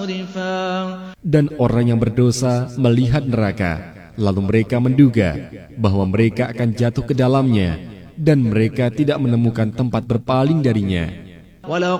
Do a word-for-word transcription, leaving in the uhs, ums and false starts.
Dan orang yang berdosa melihat neraka, lalu mereka menduga bahwa mereka akan jatuh ke dalamnya, dan mereka tidak menemukan tempat berpaling darinya.